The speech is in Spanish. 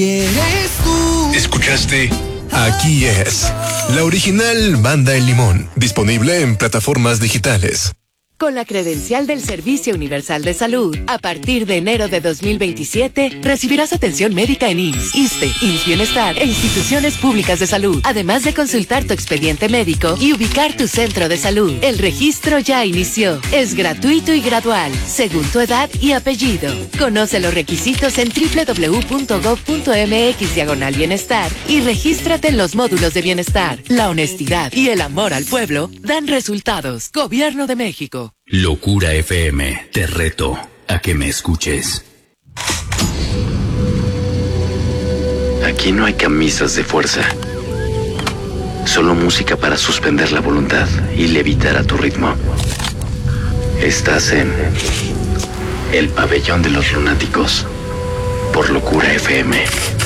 ¿Eres tú? ¿Escuchaste? Aquí es la original Banda El Limón, disponible en plataformas digitales. Con la credencial del Servicio Universal de Salud, a partir de enero de 2027, recibirás atención médica en IMSS, ISSSTE, IMSS Bienestar e instituciones públicas de salud, además de consultar tu expediente médico y ubicar tu centro de salud. El registro ya inició. Es gratuito y gradual, según tu edad y apellido. Conoce los requisitos en www.gov.mx/bienestar y regístrate en los módulos de bienestar. La honestidad y el amor al pueblo dan resultados. Gobierno de México. Locura FM, te reto a que me escuches. Aquí no hay camisas de fuerza, solo música para suspender la voluntad y levitar a tu ritmo. Estás en el pabellón de los lunáticos por Locura FM.